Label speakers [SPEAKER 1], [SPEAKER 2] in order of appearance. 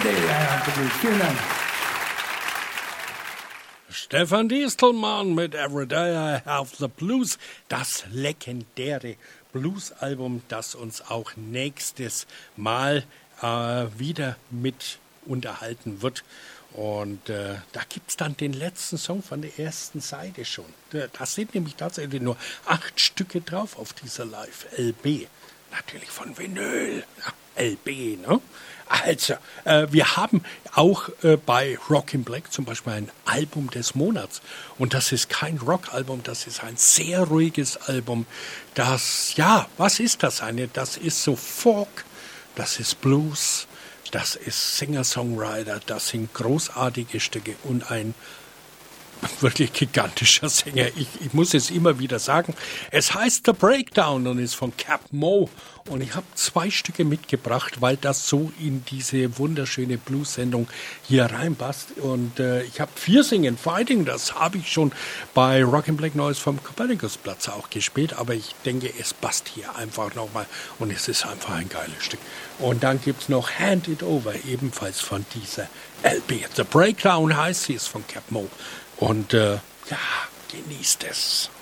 [SPEAKER 1] Okay, ja, vielen Dank.
[SPEAKER 2] Stefan Distelmann mit Everyday I Have the Blues, das legendäre Blues-Album, das uns auch nächstes Mal wieder mit unterhalten wird. Und da gibt es dann den letzten Song von der ersten Seite schon. Da sind nämlich tatsächlich nur 8 Stücke drauf auf dieser Live-LB. Natürlich von Vinyl, ja, LB, ne? Also, wir haben auch bei Rock in Black zum Beispiel ein Album des Monats. Und das ist kein Rock-Album, das ist ein sehr ruhiges Album. Das, ja, was ist das eine? Das ist so Folk, das ist Blues, das ist Singer-Songwriter, das sind großartige Stücke und ein wirklich gigantischer Sänger. Ich muss es immer wieder sagen. Es heißt The Breakdown und ist von Cap Mo. Und ich habe 2 Stücke mitgebracht, weil das so in diese wunderschöne Blues-Sendung hier reinpasst. Und ich habe 4 singen. Fighting, das habe ich schon bei Rock in Black Noise vom Copernicus-Platz auch gespielt. Aber ich denke, es passt hier einfach nochmal. Und es ist einfach ein geiles Stück. Und dann gibt es noch Hand It Over, ebenfalls von dieser LP. The Breakdown heißt sie, ist von Cap Mo. Und ja, genießt es.